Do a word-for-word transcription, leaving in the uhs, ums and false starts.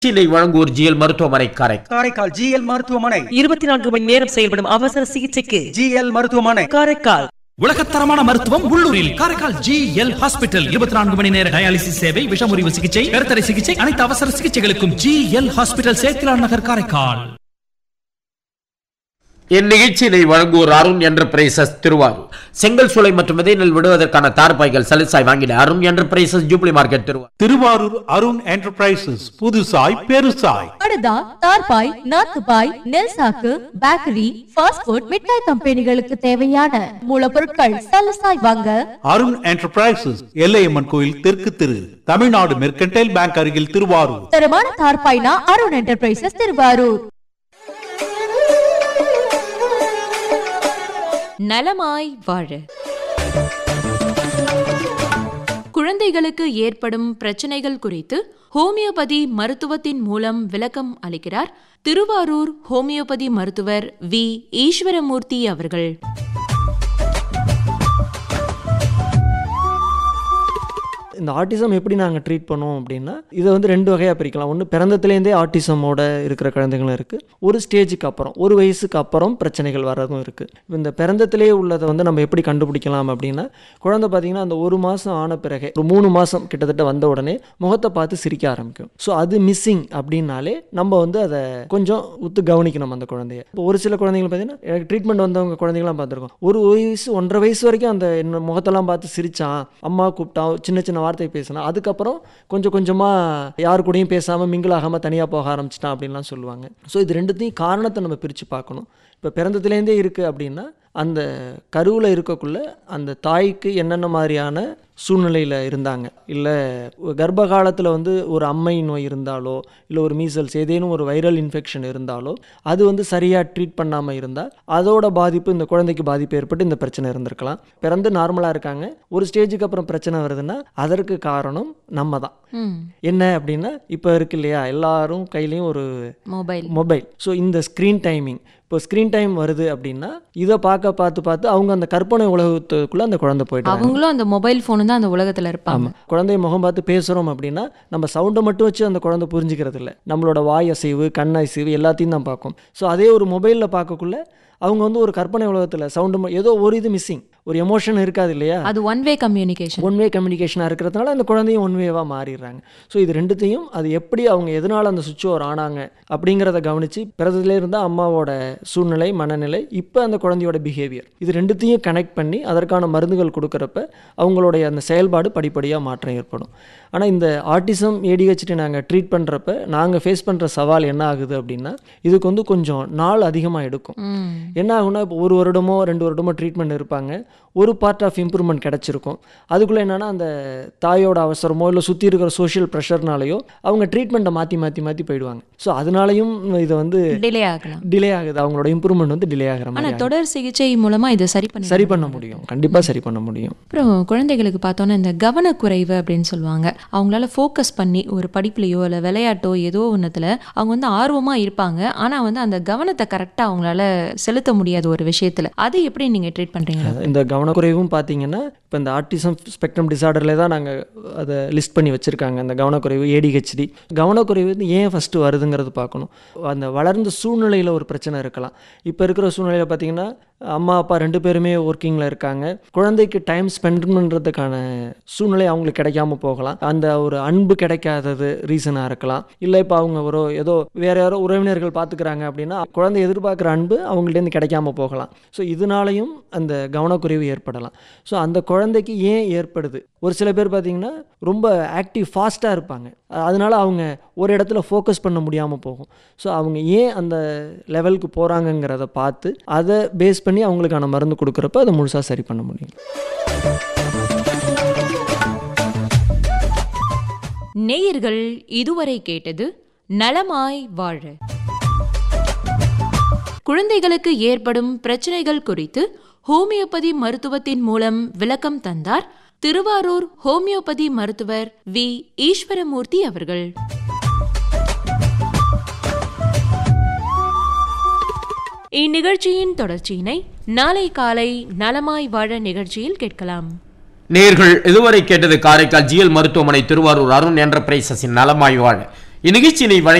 சிலை வழங்குவோர் ஜிஎல் மருத்துவமனை காரைக்கால். காரைக்கால் ஜிஎல் மருத்துவமனை இருபத்தி நான்கு மணி நேரம் செயல்படும் அவசர சிகிச்சைக்கு ஜிஎல் மருத்துவமனை காரைக்கால். உலகத்தரமான மருத்துவம் உள்ளூரில் காரைக்கால் ஜிஎல் ஹாஸ்பிட்டல். இருபத்தி நான்கு மணி நேர டயாலிசிஸ் சேவை, விஷமுறிவு சிகிச்சை, கருத்தடை சிகிச்சை, அனைத்து அவசர சிகிச்சைகளுக்கும் ஜிஎல் ஹாஸ்பிட்டல், சேத்திலான் நகர், காரைக்கால். இந்நிகழ்ச்சியினை வழங்குவோர் அருண் என்டர்பிரைசஸ் திருவாரூர். செங்கல் சூளை மற்றும் விதைநெல் விடுவதற்கான தார்பாய்கள் சலுசாய் வாங்கின Arun enterprises jubilee market Thiruvarur. Thiruvarur Arun enterprises புதுசாய் பெருசாய் படுதா, தார்பாய், நாத்துபாய், நெல் சாக்கு, பேக்கரி, ஃபாஸ்ட் ஃபுட், மிட்டாய் கம்பெனிகளுக்கு தேவையான மூலப்பொருட்கள் சலுசாய் வாங்க அருண் என்டர்பிரைசஸ், எல்லையம்மன் கோயில் தெற்கு திரு, தமிழ்நாடு மெர்கன்டைல் பேங்க் அருகில் திருவாரூர். தரமான தார்பாய்னா அருண் என்டர்பிரைசஸ் திருவாரூர். நலமாய் வாழ. குழந்தைகளுக்கு ஏற்படும் பிரச்சனைகள் குறித்து ஹோமியோபதி மருத்துவத்தின் மூலம் விளக்கம் அளிக்கிறார் திருவாரூர் ஹோமியோபதி மருத்துவர் வி ஈஸ்வரமூர்த்தி அவர்கள். இந்த ஆட்டிசம் எப்படி நாங்கள் ட்ரீட் பண்ணோம் அப்படின்னா, இதை வந்து ரெண்டு வகையாக பிரிக்கலாம். ஒன்று, பிறந்தத்துலேருந்தே ஆட்டிசமோட இருக்கிற குழந்தைகளும் இருக்குது. ஒரு ஸ்டேஜுக்கு அப்புறம், ஒரு வயசுக்கு அப்புறம் பிரச்சனைகள் வர்றதும் இருக்குது. இந்த பிறந்தத்திலே உள்ளதை வந்து நம்ம எப்படி கண்டுபிடிக்கலாம் அப்படின்னா, குழந்தை பார்த்திங்கன்னா அந்த ஒரு மாதம் ஆன பிறகு, ஒரு மூணு மாதம் கிட்டத்தட்ட வந்த உடனே முகத்தை பார்த்து சிரிக்க ஆரம்பிக்கும். ஸோ அது மிஸ்ஸிங் அப்படின்னாலே நம்ம வந்து அதை கொஞ்சம் உத்து கவனிக்கணும் அந்த குழந்தைய. இப்போ ஒரு சில குழந்தைகள் பார்த்திங்கன்னா, எனக்கு ட்ரீட்மெண்ட் வந்தவங்க குழந்தைங்களாம் பார்த்துருக்கோம், ஒரு வயசு ஒன்றரை வயசு வரைக்கும் அந்த என்ன முகத்தெல்லாம் பார்த்து சிரித்தான், அம்மா கூப்பிட்டான், சின்ன சின்ன வார்த்தை பேசினா, அதுக்கப்புறம் கொஞ்சம் கொஞ்சமாக யாரு கூடயும் பேசாமல் மிங்கிளாகாமல் தனியாக போக ஆரம்பிச்சிட்டான் அப்படின்லாம் சொல்லுவாங்க. ஸோ இது ரெண்டுத்தையும் காரணத்தை நம்ம பிரித்து பார்க்கணும். இப்போ பிறந்ததுலேருந்தே இருக்குது அப்படின்னா, அந்த கருவில் இருக்கக்குள்ள அந்த தாய்க்கு என்னென்ன மாதிரியான சூழ்நிலையில் இருந்தாங்க, இல்லை கர்ப்ப காலத்தில் வந்து ஒரு அம்மை நோய் இருந்தாலோ, இல்லை ஒரு மீசல்ஸ் ஏதேனும் ஒரு வைரல் இன்ஃபெக்ஷன் இருந்தாலோ, அது வந்து சரியாக ட்ரீட் பண்ணாமல் இருந்தால் அதோட பாதிப்பு இந்த குழந்தைக்கு பாதிப்பு ஏற்பட்டு இந்த பிரச்சனை இருந்திருக்கலாம். பிறந்து நார்மலாக இருக்காங்க, ஒரு ஸ்டேஜுக்கு அப்புறம் பிரச்சனை வருதுன்னா அதற்கு காரணம் நம்ம தான். என்ன அப்படின்னா, இப்போ இருக்கு இல்லையா, எல்லாரும் கையிலையும் ஒரு மொபைல் மொபைல் ஸோ இந்த ஸ்க்ரீன் டைமிங், இப்போ ஸ்க்ரீன் டைம் வருது அப்படின்னா இதை பார்க்க பார்த்து பார்த்து அவங்க அந்த கற்பனை உலகத்துக்குள்ளே அந்த குழந்தை போயிட்டு அவங்களும் அந்த மொபைல் ஃபோனு தான் அந்த உலகத்தில் இருப்பாங்க. ஆமாம், குழந்தைய முகம் பார்த்து பேசுகிறோம் அப்படின்னா நம்ம சவுண்டை மட்டும் வச்சு அந்த குழந்தை புரிஞ்சுக்கிறது இல்லை, நம்மளோட வாய் அசைவு, கண் அசைவு எல்லாத்தையும் தான் பார்க்கும். ஸோ அதே ஒரு மொபைலில் பார்க்கக்குள்ள அவங்க வந்து ஒரு கற்பனை உலகத்தில் சவுண்டு ஏதோ ஒரு இது மிஸ்ஸிங், ஒரு எமோஷன் இருக்காது இல்லையா, அது one way communication one way கம்யூனிகேஷனாக இருக்கிறதுனால அந்த குழந்தையும் ஒன் வேவாக மாறிடுறாங்க. ஸோ இது ரெண்டுத்தையும் அது எப்படி அவங்க எதனால் அந்த சுவிட்ச் ஓவர் ஆனாங்க அப்படிங்கிறத கவனித்து, பிறந்ததுல இருந்தால் அம்மாவோட சூழ்நிலை, மனநிலை, இப்போ அந்த குழந்தையோட பிஹேவியர், இது ரெண்டுத்தையும் கனெக்ட் பண்ணி அதற்கான மருந்துகள் கொடுக்குறப்ப அவங்களுடைய அந்த செயல்பாடு படிப்படியாக மாற்றம் ஏற்படும். ஆனால் இந்த ஆட்டிசம் ஏடிஹெச்டி நாங்கள் ட்ரீட் பண்ணுறப்ப நாங்கள் ஃபேஸ் பண்ணுற சவால் என்ன ஆகுது அப்படின்னா, இதுக்கு வந்து கொஞ்சம் நாள் அதிகமாக எடுக்கும். என்ன ஆகுனா, இப்போ ஒரு வருடமோ ரெண்டு வருடமோ ட்ரீட்மெண்ட் இருப்பாங்க, ஒரு பார்ட் ஆஃப் இம்ப்ரூவ்மெண்ட் கிடச்சிருக்கும். அதுக்குள்ளே என்னென்னா அந்த தாயோட அவசரமோ இல்லை சுற்றி இருக்கிற சோஷியல் ப்ரெஷர்னாலேயோ அவங்க ட்ரீட்மெண்ட்டை மாற்றி மாற்றி மாற்றி போயிடுவாங்க. ஸோ அதனாலையும் இதை வந்து டிலே ஆகலாம், டிலே ஆகுது, அவங்களோட இம்ப்ரூவ்மெண்ட் வந்து டிலே ஆகிற மாதிரி. ஆனால் தொடர் சிகிச்சை மூலமாக இதை சரி பண்ண சரி பண்ண முடியும், கண்டிப்பாக சரி பண்ண முடியும். அப்புறம் குழந்தைகளுக்கு பார்த்தோன்னா இந்த கவனக்குறைவு அப்படின்னு சொல்லுவாங்க. அவங்களால ஃபோக்கஸ் பண்ணி ஒரு படிப்புலையோ இல்லை விளையாட்டோ ஏதோ ஒன்றத்தில் அவங்க வந்து ஆர்வமாக இருப்பாங்க, ஆனால் வந்து அந்த கவனத்தை கரெக்டாக அவங்களால செலுத்த முடியாத ஒரு விஷயத்தில், அதை எப்படி நீங்கள் ட்ரீட் பண்ணுறீங்க? இந்த கவனக்குறைவும் பார்த்தீங்கன்னா, இப்போ இந்த ஆட்டிசம் ஸ்பெக்ட்ரம் டிசார்டரில் தான் நாங்கள் அதை லிஸ்ட் பண்ணி வச்சுருக்காங்க. அந்த கவனக்குறைவு ஏடிஹெச்டி கவனக்குறைவு வந்து ஏன் ஃபஸ்ட்டு வருதுங்கிறது பார்க்கணும். அந்த வளர்ந்த சூழ்நிலையில் ஒரு பிரச்சனை இருக்கலாம். இப்போ இருக்கிற சூழ்நிலையில் பார்த்தீங்கன்னா அம்மா அப்பா ரெண்டு பேருமே ஒர்க்கிங்கில் இருக்காங்க, குழந்தைக்கு டைம் ஸ்பெண்ட் பண்ணுறதுக்கான சூழ்நிலை அவங்களுக்கு கிடைக்காம போகலாம். அந்த ஒரு அன்பு கிடைக்காதது ரீசனாக இருக்கலாம். இல்லை இப்போ அவங்க ஒரு ஏதோ வேற யாரோ உறவினர்கள் பார்த்துக்கிறாங்க அப்படின்னா குழந்தை எதிர்பார்க்குற அன்பு அவங்கள்டேருந்து கிடைக்காம போகலாம். ஸோ இதனாலையும் அந்த கவனக்குறைவு ஏற்படலாம். ஸோ அந்த குழந்தைக்கு ஏன் ஏற்படுது, ஒரு சில பேர் பார்த்திங்கன்னா ரொம்ப ஆக்டிவ் ஃபாஸ்ட்டாக இருப்பாங்க, அதனால அவங்க ஒரு இடத்துல ஃபோக்கஸ் பண்ண முடியாமல் போகும். ஸோ அவங்க ஏன் அந்த லெவலுக்கு போகிறாங்கங்கிறத பார்த்து அதை பேஸ் பண்ணி அவங்களுக்கான மருந்து கொடுக்குறப்ப அதை முழுசாக சரி பண்ண முடியும். நேயர்கள் இதுவரை கேட்டது நலமாய் வாழ. குழந்தைகளுக்கு ஏற்படும் பிரச்சனைகள் குறித்து ஹோமியோபதி மருத்துவத்தின் மூலம் விளக்கம் தந்தார் திருவாரூர் ஹோமியோபதி மருத்துவர் வி ஈஸ்வரமூர்த்தி அவர்கள். இந்நிகழ்ச்சியின் தொடர்ச்சியினை நாளை காலை நலமாய் வாழ நிகழ்ச்சியில் கேட்கலாம். நேர்கள் இதுவரை கேட்டது காரைக்கால் ஜிஎல் மருத்துவமனை திருவாரூர் அருண் என்டர்பிரைசஸின் நலமாய் வாழ. இந்நிகழ்ச்சியினை